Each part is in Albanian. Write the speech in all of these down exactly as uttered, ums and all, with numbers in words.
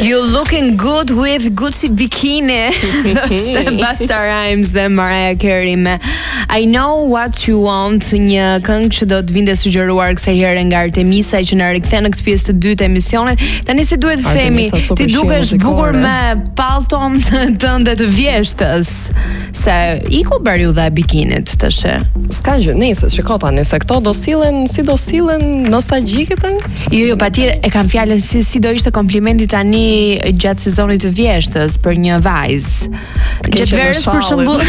You looking good with Gucci bikini. Është Busta Rhymes dhe Mariah Carey me I Know What You Want, një këngë që do të vinte sugjeruar kësaj here nga Artemisa që na rikthen në këtë pjesë të dytë të emisionit. Tani si duhet të themi, ti dukesh bukur me pallton tënde të vjeshtës. Se iku periudha e bikinit tash. S'ka gjë, nëse shiko tani se këto do sillen, si do sillen nostalgjike tani? Jo, jo, patjetër e kam fjalën si si do ishte komplimenti tani gjatë sezonit të vjeshtës për një vajzë. Gjatë verës për shembull.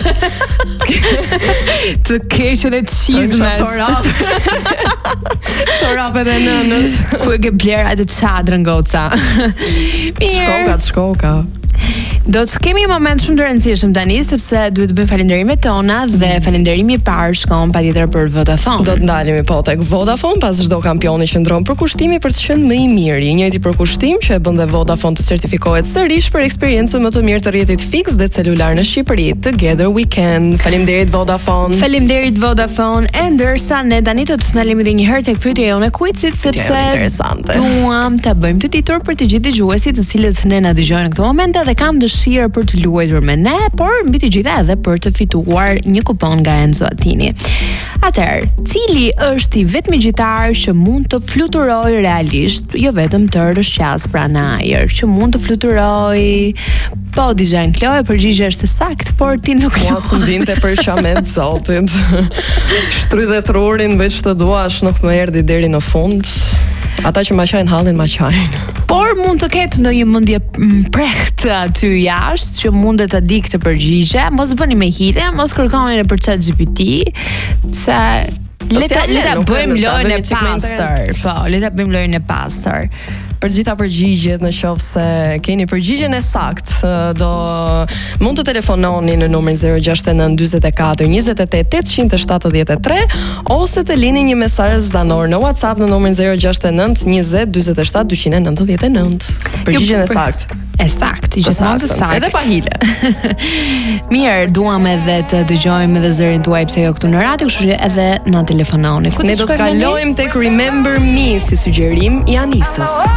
Të keqën e çizmes. Çorap. Çorapet e nënës. Ku e ke bler atë çadrën goca. Shkoka, shkoka. Do të kemi një moment shumë të rëndësishëm tani sepse duhet të bëjmë falënderimet tona dhe falënderimi i parë shkon patjetër për Vodafone. Do të ndalemi po tek Vodafone pas çdo kampioni që ndron përkushtimi për të qenë më i miri. I njëjti përkushtim që e bën dhe Vodafone të certifikohet sërish për eksperiencën më të mirë të rrjetit fiks dhe celular në Shqipëri. Together we can. Faleminderit Vodafone. Faleminderit Vodafone. E ndërsa ne tani do të ndalemi edhe një herë tek pyetja jonë e quizit sepse duam ta bëjmë të ditur për të gjithë dëgjuesit të cilët ne na dëgjojnë në këtë moment dhe kam dëshirë për të luajtur me ne, por mbi të gjitha edhe për të fituar një kupon nga Enzo Attini. Atëherë, cili është i vetmi gjitar që mund të fluturojë realisht, jo vetëm të rrëshqas pranë ajër, që mund të fluturojë? Po, Dijan Klo, e përgjigje është saktë, por ti nuk Mua së ndinte për qamet zotit. Shtrydhet rurin, veç të duash nuk më erdhi deri në fund. Ata që ma qajnë hallin, ma qajnë. Por mund të ketë ndonjë mendje preht aty jashtë që mundet ta di këtë përgjigje, mos bëni me hire, mos kërkoni në për ChatGPT, se leta leta bëjmë lojën e pastër. Po, leta bëjmë lojën e pastër. Për gjitha përgjigjet, në qoftë se keni përgjigjen e saktë, do mund të telefononi në numrin zero gjasht e nënt dyzet e katër njëzet e tetë tetëqind e shtatëdhjetë e tre ose të lini një mesazh zanor në WhatsApp në numrin zero gjasht e nënt njëzet dyzet e shtatë dyqind e nëntëdhjetë e nënt. Përgjigjen e saktë. E saktë, gjithmonë të saktë. Edhe pa hile. Mirë, duam edhe të dëgjojmë edhe zërin tuaj pse jo këtu në radio, kështu që edhe na telefononi. Ne do të kalojmë tek Remember Me si sugjerim i Anisës.